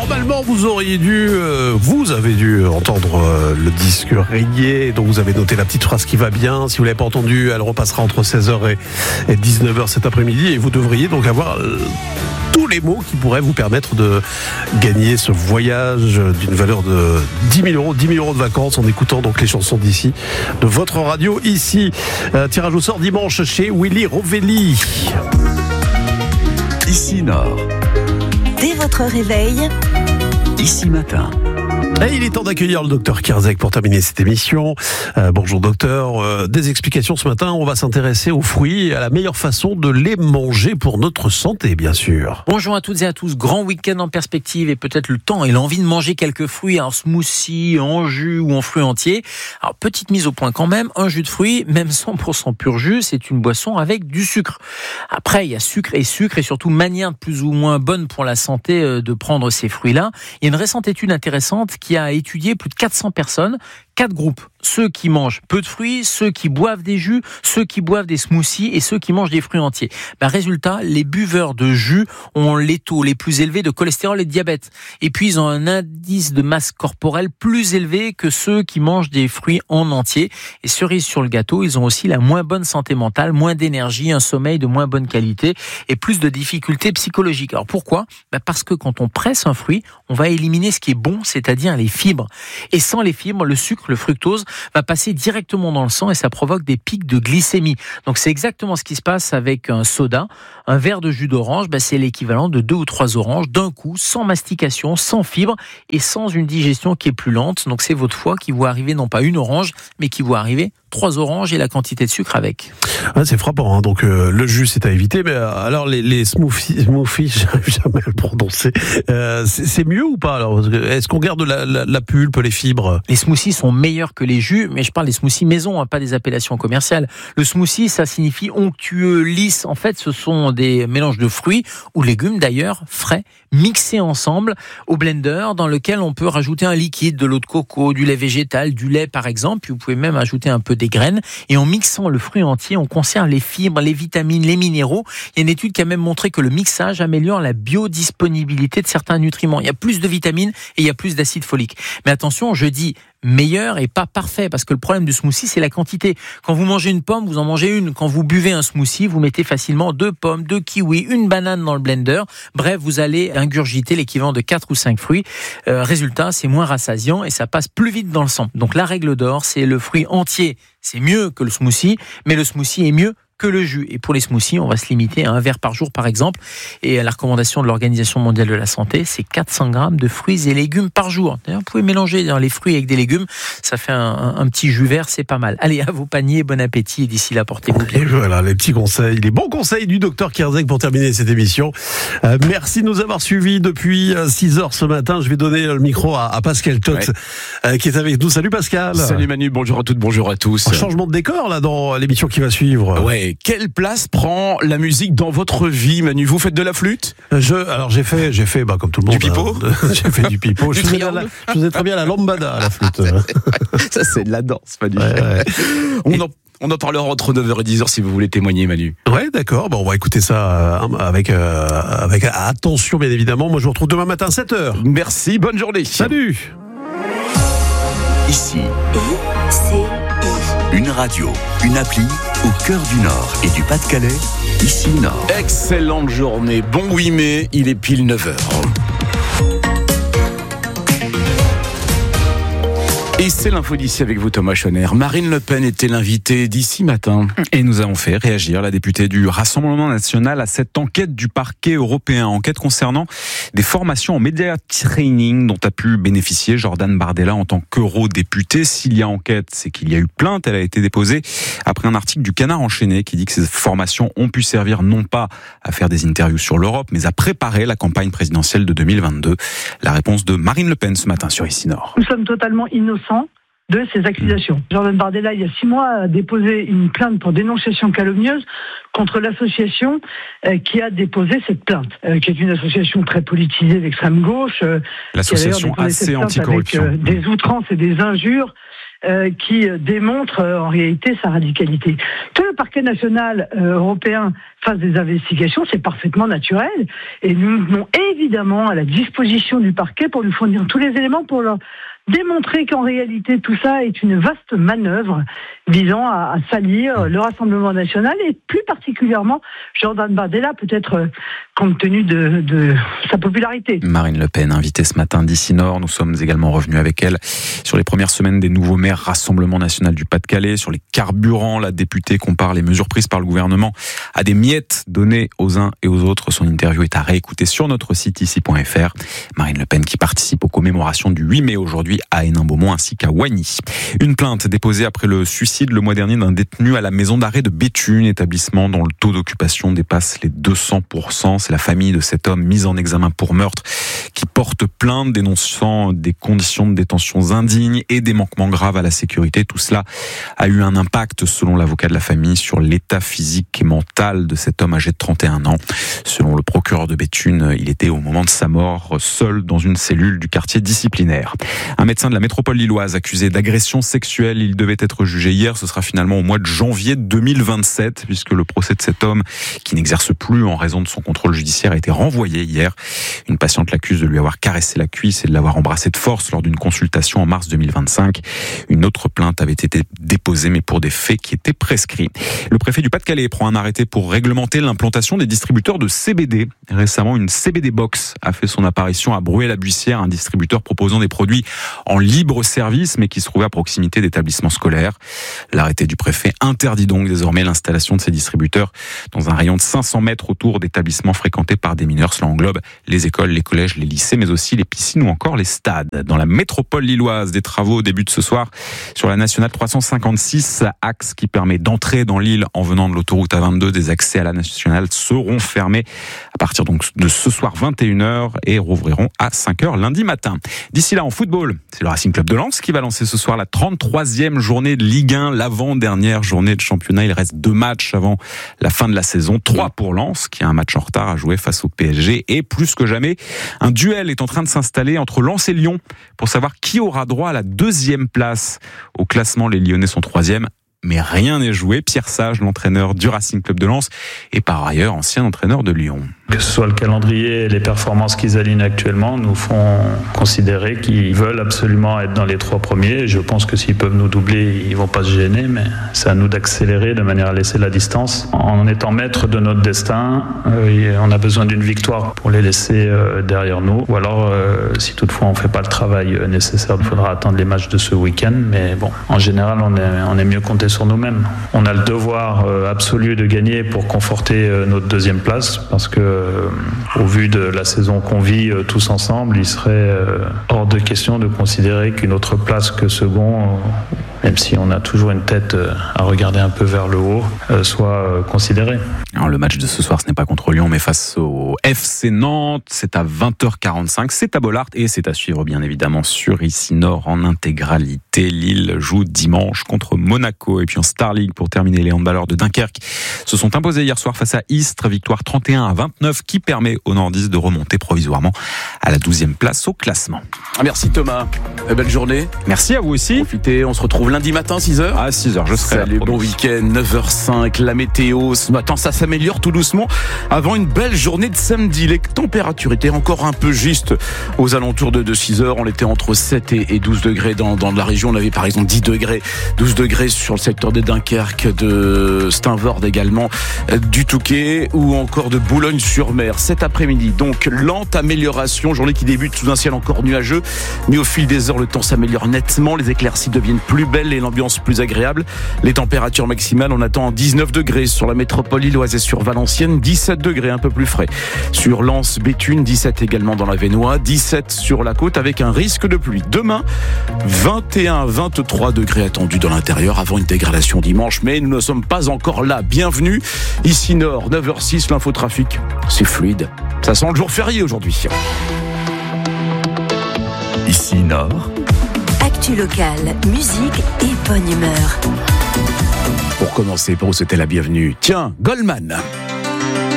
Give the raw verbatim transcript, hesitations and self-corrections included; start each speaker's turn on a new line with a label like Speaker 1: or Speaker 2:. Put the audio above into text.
Speaker 1: Normalement, vous auriez dû, euh, vous avez dû entendre euh, le disque rayé, donc vous avez noté la petite phrase qui va bien. Si vous ne l'avez pas entendu, elle repassera entre seize heures et dix-neuf heures cet après-midi, et vous devriez donc avoir euh, tous les mots qui pourraient vous permettre de gagner ce voyage d'une valeur de dix mille euros, dix mille euros de vacances en écoutant donc les chansons d'ici, de votre radio ici. Euh, tirage au sort dimanche chez Willy Rovelli.
Speaker 2: Ici Nord.
Speaker 3: Dès votre réveil,
Speaker 2: Ici Matin.
Speaker 1: Et il est temps d'accueillir le docteur Kierzek pour terminer cette émission. Euh, bonjour docteur, euh, des explications ce matin. On va s'intéresser aux fruits et à la meilleure façon de les manger pour notre santé, bien sûr.
Speaker 4: Bonjour à toutes et à tous. Grand week-end en perspective et peut-être le temps et l'envie de manger quelques fruits en smoothie, en jus ou en fruits entiers. Alors petite mise au point quand même, un jus de fruits, même cent pour cent pur jus, c'est une boisson avec du sucre. Après, il y a sucre et sucre et surtout manière plus ou moins bonne pour la santé de prendre ces fruits-là. Il y a une récente étude intéressante qui a étudié plus de quatre cents personnes, quatre groupes. Ceux qui mangent peu de fruits, ceux qui boivent des jus, ceux qui boivent des smoothies et ceux qui mangent des fruits entiers. Ben, résultat, les buveurs de jus ont les taux les plus élevés de cholestérol et de diabète. Et puis, ils ont un indice de masse corporelle plus élevé que ceux qui mangent des fruits en entier. Et cerise sur le gâteau, ils ont aussi la moins bonne santé mentale, moins d'énergie, un sommeil de moins bonne qualité et plus de difficultés psychologiques. Alors pourquoi ? Ben, parce que quand on presse un fruit, on va éliminer ce qui est bon, c'est-à-dire les fibres. Et sans les fibres, le sucre, le fructose, va passer directement dans le sang et ça provoque des pics de glycémie. Donc c'est exactement ce qui se passe avec un soda. Un verre de jus d'orange, bah c'est l'équivalent de deux ou trois oranges d'un coup, sans mastication, sans fibres et sans une digestion qui est plus lente. Donc c'est votre foie qui voit arriver non pas une orange, mais qui voit arriver trois oranges et la quantité de sucre avec.
Speaker 1: Ah, c'est frappant, hein. Donc euh, le jus c'est à éviter, mais euh, alors les, les smoothies, smoothies, j'arrive jamais à le prononcer, euh, c'est, c'est mieux ou pas alors ? Est-ce qu'on garde la, la, la pulpe, les fibres ?
Speaker 4: Les smoothies sont meilleurs que les jus, mais je parle des smoothies maison, hein, pas des appellations commerciales. Le smoothie, ça signifie onctueux, lisse. En fait, ce sont des mélanges de fruits ou légumes d'ailleurs, frais, mixés ensemble au blender, dans lequel on peut rajouter un liquide, de l'eau de coco, du lait végétal, du lait par exemple, puis vous pouvez même ajouter un peu des graines, et en mixant le fruit entier, on conserve les fibres, les vitamines, les minéraux. Il y a une étude qui a même montré que le mixage améliore la biodisponibilité de certains nutriments. Il y a plus de vitamines et il y a plus d'acide folique. Mais attention, je dis meilleur et pas parfait, parce que le problème du smoothie, c'est la quantité. Quand vous mangez une pomme, vous en mangez une. Quand vous buvez un smoothie, vous mettez facilement deux pommes, deux kiwis, une banane dans le blender. Bref, vous allez ingurgiter l'équivalent de quatre ou cinq fruits. Euh, résultat, c'est moins rassasiant et ça passe plus vite dans le sang. Donc la règle d'or, c'est le fruit entier. C'est mieux que le smoothie, mais le smoothie est mieux que le jus. Et pour les smoothies, on va se limiter à un verre par jour, par exemple. Et la recommandation de l'Organisation mondiale de la santé, c'est quatre cents grammes de fruits et légumes par jour. D'ailleurs, vous pouvez mélanger les fruits avec des légumes. Ça fait un, un, un petit jus vert, c'est pas mal. Allez, à vos paniers, bon appétit. Et d'ici là, portez-vous bien.
Speaker 1: Et voilà, les petits conseils, les bons conseils du docteur Kierzek pour terminer cette émission. Euh, merci de nous avoir suivis depuis six heures ce matin. Je vais donner le micro à, à Pascal Tot, ouais. euh, qui est avec nous. Salut Pascal.
Speaker 5: Salut Manu, bonjour à toutes, bonjour à tous.
Speaker 1: Un changement de décor là dans l'émission qui va suivre.
Speaker 5: Ouais. Quelle place prend la musique dans votre vie, Manu ? Vous faites de la flûte ?
Speaker 1: Je, alors j'ai fait, j'ai fait, bah comme tout le monde.
Speaker 5: Du pipeau ?
Speaker 1: hein, J'ai fait du pipeau.
Speaker 5: Du
Speaker 1: je, faisais la, je faisais très bien la lambada à la flûte.
Speaker 5: Ça c'est de la danse, Manu.
Speaker 1: Ouais, ouais.
Speaker 5: On
Speaker 1: Et...
Speaker 5: en On en parlera entre neuf heures et dix heures si vous voulez témoigner, Manu.
Speaker 1: Ouais, d'accord. Bon, on va écouter ça euh, avec euh, avec attention, bien évidemment. Moi, je vous retrouve demain matin à sept heures.
Speaker 5: Merci, bonne journée.
Speaker 1: Salut.
Speaker 2: Ici,
Speaker 3: I, C, I.
Speaker 2: une radio, une appli au cœur du Nord et du Pas-de-Calais. Ici Nord.
Speaker 5: Excellente journée. Bon huit mai, il est pile neuf heures. Et c'est l'info d'ici avec vous, Thomas Chonner. Marine Le Pen était l'invitée d'ici matin.
Speaker 6: Et nous avons fait réagir la députée du Rassemblement National à cette enquête du parquet européen. Enquête concernant des formations en media training dont a pu bénéficier Jordan Bardella en tant qu'eurodéputé. S'il y a enquête, c'est qu'il y a eu plainte. Elle a été déposée après un article du Canard enchaîné qui dit que ces formations ont pu servir non pas à faire des interviews sur l'Europe, mais à préparer la campagne présidentielle de deux mille vingt-deux. La réponse de Marine Le Pen ce matin sur Ici Nord.
Speaker 7: Nous sommes totalement innocents de ces accusations. Jordan Bardella, il y a six mois, a déposé une plainte pour dénonciation calomnieuse contre l'association euh, qui a déposé cette plainte, euh, qui est une association très politisée d'extrême gauche. Euh,
Speaker 6: L'association A C Anticorruption.
Speaker 7: avec euh, des outrances et des injures euh, qui démontre euh, en réalité sa radicalité. Que le parquet national euh, européen fasse des investigations, c'est parfaitement naturel, et nous nous tenons évidemment à la disposition du parquet pour lui fournir tous les éléments pour leur démontrer qu'en réalité tout ça est une vaste manœuvre visant à, à salir le Rassemblement national et plus particulièrement Jordan Bardella, peut-être euh, compte tenu de, de sa popularité.
Speaker 6: Marine Le Pen, invitée ce matin d'Ici Nord. Nous sommes également revenus avec elle sur les premières semaines des nouveaux maires Rassemblement national du Pas-de-Calais, sur les carburants. La députée compare les mesures prises par le gouvernement à des miettes données aux uns et aux autres. Son interview est à réécouter sur notre site ici point f r. Marine Le Pen qui participe aux commémorations du huit mai aujourd'hui à Hénin-Beaumont ainsi qu'à Wagny. Une plainte déposée après le suicide le mois dernier d'un détenu à la maison d'arrêt de Béthune, établissement dont le taux d'occupation dépasse les deux cents pour cent. C'est la famille de cet homme mis en examen pour meurtre qui porte plainte dénonçant des conditions de détention indignes et des manquements graves à la sécurité. Tout cela a eu un impact, selon l'avocat de la famille, sur l'état physique et mental de cet homme âgé de trente et un ans. Selon le procureur de Béthune, il était au moment de sa mort seul dans une cellule du quartier disciplinaire. Un médecin de la métropole lilloise accusé d'agression sexuelle, il devait être jugé hier. Ce sera finalement au mois de janvier deux mille vingt-sept, puisque le procès de cet homme, qui n'exerce plus en raison de son contrôle judiciaire, a été renvoyé hier. Une patiente l'accuse de lui avoir caressé la cuisse et de l'avoir embrassé de force lors d'une consultation en mars deux mille vingt-cinq. Une autre plainte avait été déposée, mais pour des faits qui étaient prescrits. Le préfet du Pas-de-Calais prend un arrêté pour réglementer l'implantation des distributeurs de C B D. Récemment, une C B D Box a fait son apparition à Bruay-la-Buissière, un distributeur proposant des produits en libre service, mais qui se trouvait à proximité d'établissements scolaires. L'arrêté du préfet interdit donc désormais l'installation de ces distributeurs dans un rayon de cinq cents mètres autour d'établissements fréquentés par des mineurs. Cela englobe les écoles, les collèges, les lycées, mais aussi les piscines ou encore les stades. Dans la métropole lilloise, des travaux débutent ce soir sur la nationale trois cent cinquante-six, axe qui permet d'entrer dans l'île en venant de l'autoroute A vingt-deux. Des accès à la nationale seront fermés à partir donc de ce soir vingt et une heures et rouvriront à cinq heures lundi matin. D'ici là, en football, c'est le Racing Club de Lens qui va lancer ce soir la trente-troisième journée de Ligue un, l'avant-dernière journée de championnat. Il reste deux matchs avant la fin de la saison. Trois pour Lens, qui a un match en retard à jouer face au P S G. Et plus que jamais, un duel est en train de s'installer entre Lens et Lyon pour savoir qui aura droit à la deuxième place. Au classement, les Lyonnais sont troisième. Mais rien n'est joué. Pierre Sage, l'entraîneur du Racing Club de Lens, et par ailleurs ancien entraîneur de Lyon.
Speaker 8: Que ce soit le calendrier et les performances qu'ils alignent actuellement nous font considérer qu'ils veulent absolument être dans les trois premiers. Je pense que s'ils peuvent nous doubler, ils vont pas se gêner, mais c'est à nous d'accélérer de manière à laisser la distance. En étant maître de notre destin, euh, on a besoin d'une victoire pour les laisser euh, derrière nous. Ou alors, euh, si toutefois on fait pas le travail nécessaire, il faudra attendre les matchs de ce week-end. Mais bon, en général, on est, on est mieux compté sur nous-mêmes. On a le devoir euh, absolu de gagner pour conforter euh, notre deuxième place, parce que Euh, au vu de la saison qu'on vit euh, tous ensemble, il serait euh, hors de question de considérer qu'une autre place que second, euh, même si on a toujours une tête euh, à regarder un peu vers le haut, euh, soit euh, considérée.
Speaker 6: Alors, le match de ce soir, ce n'est pas contre Lyon, mais face au F C Nantes. C'est à vingt heures quarante-cinq, c'est à Bollaert et c'est à suivre bien évidemment sur Ici Nord en intégralité. Lille joue dimanche contre Monaco. Et puis en Star League, pour terminer, les handballeurs de Dunkerque se sont imposés hier soir face à Istres. Victoire trente et un à vingt-neuf qui permet aux Nordistes de remonter provisoirement à la douzième place au classement.
Speaker 5: Merci Thomas, belle journée.
Speaker 6: Merci à vous aussi.
Speaker 5: Profitez, on se retrouve lundi matin six heures.
Speaker 6: À six heures, je serai là.
Speaker 5: Salut, bon week-end, neuf heures cinq, la météo ce matin, ça s'améliore tout doucement avant une belle journée de samedi. Les températures étaient encore un peu justes aux alentours de, de six heures. On était entre sept et douze degrés dans, dans la région. On avait par exemple dix degrés, douze degrés sur le secteur de Dunkerque, de Steenvoorde également, du Touquet ou encore de Boulogne-sur-Mer. Cet après-midi, donc lente amélioration, journée qui débute sous un ciel encore nuageux, mais au fil des heures, le temps s'améliore nettement, les éclaircies deviennent plus belles et l'ambiance plus agréable. Les températures maximales, on attend dix-neuf degrés sur la métropole lilloise et sur Valenciennes, dix-sept degrés, un peu plus frais. Sur Lens, Béthune, dix-sept également dans la Vénois, dix-sept sur la côte avec un risque de pluie. Demain, vingt et un à vingt-trois degrés attendus dans l'intérieur avant une dégradation dimanche, mais nous ne sommes pas encore là. Bienvenue, ici Nord, neuf heures six, l'infotrafic, c'est fluide. Ça sent le jour férié aujourd'hui.
Speaker 2: Ici Nord.
Speaker 3: Actu locale, musique et bonne humeur.
Speaker 5: Pour commencer, pour vous souhaiter la bienvenue, tiens, Goldman.